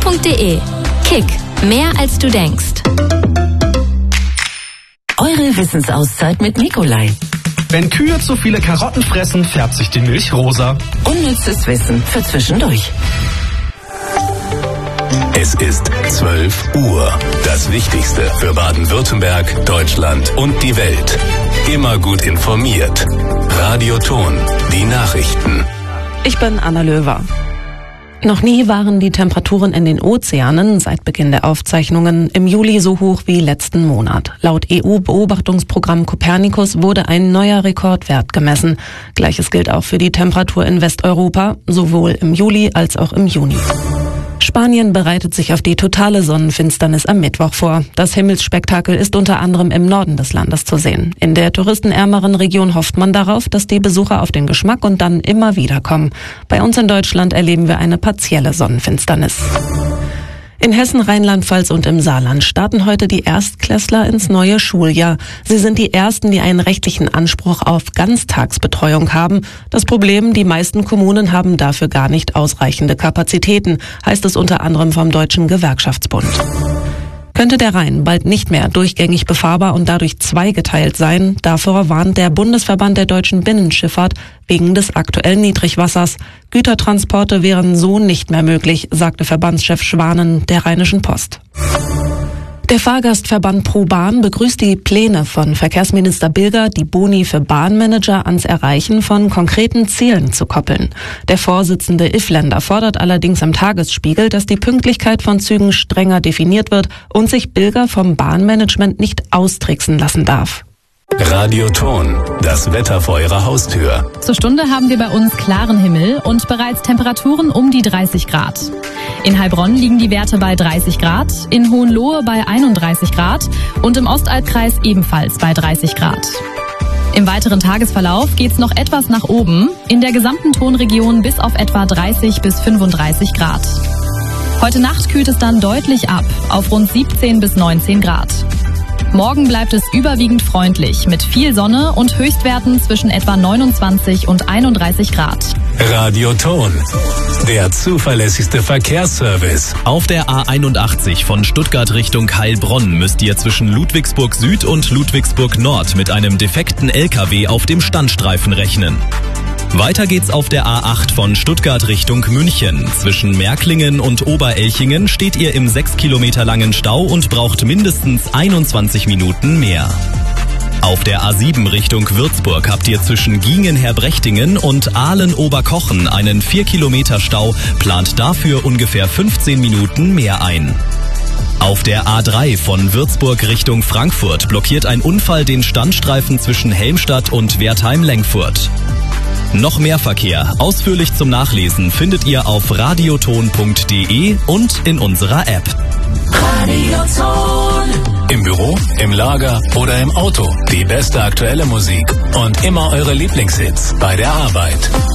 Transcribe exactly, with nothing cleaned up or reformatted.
punkt de. Kick. Mehr als du denkst. Eure Wissensauszeit mit Nikolai. Wenn Kühe zu viele Karotten fressen, färbt sich die Milch rosa. Unnützes Wissen für zwischendurch. Es ist zwölf Uhr. Das Wichtigste für Baden-Württemberg, Deutschland und die Welt. Immer gut informiert. Radio Ton, die Nachrichten. Ich bin Anna Löwer. Noch nie waren die Temperaturen in den Ozeanen seit Beginn der Aufzeichnungen im Juli so hoch wie letzten Monat. Laut E U-Beobachtungsprogramm Copernicus wurde ein neuer Rekordwert gemessen. Gleiches gilt auch für die Temperatur in Westeuropa, sowohl im Juli als auch im Juni. Spanien bereitet sich auf die totale Sonnenfinsternis am Mittwoch vor. Das Himmelsspektakel ist unter anderem im Norden des Landes zu sehen. In der touristenärmeren Region hofft man darauf, dass die Besucher auf den Geschmack und dann immer wieder kommen. Bei uns in Deutschland erleben wir eine partielle Sonnenfinsternis. In Hessen, Rheinland-Pfalz und im Saarland starten heute die Erstklässler ins neue Schuljahr. Sie sind die ersten, die einen rechtlichen Anspruch auf Ganztagsbetreuung haben. Das Problem, die meisten Kommunen haben dafür gar nicht ausreichende Kapazitäten, heißt es unter anderem vom Deutschen Gewerkschaftsbund. Könnte der Rhein bald nicht mehr durchgängig befahrbar und dadurch zweigeteilt sein, davor warnt der Bundesverband der deutschen Binnenschifffahrt wegen des aktuellen Niedrigwassers. Gütertransporte wären so nicht mehr möglich, sagte Verbandschef Schwanen der Rheinischen Post. Der Fahrgastverband ProBahn begrüßt die Pläne von Verkehrsminister Bilger, die Boni für Bahnmanager ans Erreichen von konkreten Zielen zu koppeln. Der Vorsitzende Ifländer fordert allerdings im Tagesspiegel, dass die Pünktlichkeit von Zügen strenger definiert wird und sich Bilger vom Bahnmanagement nicht austricksen lassen darf. Radio Ton, das Wetter vor Ihrer Haustür. Zur Stunde haben wir bei uns klaren Himmel und bereits Temperaturen um die dreißig Grad. In Heilbronn liegen die Werte bei dreißig Grad, in Hohenlohe bei einunddreißig Grad und im Ostalbkreis ebenfalls bei dreißig Grad. Im weiteren Tagesverlauf geht's noch etwas nach oben, in der gesamten Tonregion bis auf etwa dreißig bis fünfunddreißig Grad. Heute Nacht kühlt es dann deutlich ab, auf rund siebzehn bis neunzehn Grad. Morgen bleibt es überwiegend freundlich mit viel Sonne und Höchstwerten zwischen etwa neunundzwanzig und einunddreißig Grad. Radio Ton, der zuverlässigste Verkehrsservice. Auf der A einundachtzig von Stuttgart Richtung Heilbronn müsst ihr zwischen Ludwigsburg Süd und Ludwigsburg Nord mit einem defekten L K W auf dem Standstreifen rechnen. Weiter geht's auf der A acht von Stuttgart Richtung München. Zwischen Märklingen und Oberelchingen steht ihr im sechs Kilometer langen Stau und braucht mindestens einundzwanzig Minuten mehr. Auf der A sieben Richtung Würzburg habt ihr zwischen Giengen-Herbrechtingen und Aalen-Oberkochen einen vier Kilometer Stau, plant dafür ungefähr fünfzehn Minuten mehr ein. Auf der A drei von Würzburg Richtung Frankfurt blockiert ein Unfall den Standstreifen zwischen Helmstadt und Wertheim-Lengfurt. Noch mehr Verkehr, ausführlich zum Nachlesen, findet ihr auf radioton punkt de und in unserer App. Radioton. Im Büro, im Lager oder im Auto. Die beste aktuelle Musik und immer eure Lieblingshits bei der Arbeit.